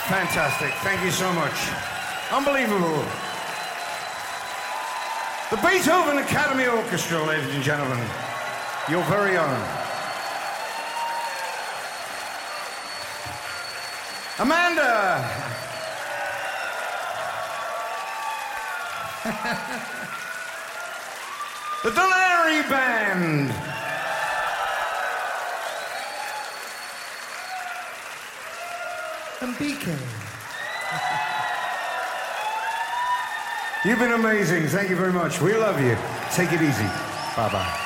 Fantastic. Thank you so much. Unbelievable. The Beethoven Academy Orchestra, ladies and gentlemen. Your very own. Amanda. The Delary Band. And BK. You've been amazing. Thank you very much. We love you. Take it easy. Bye-bye.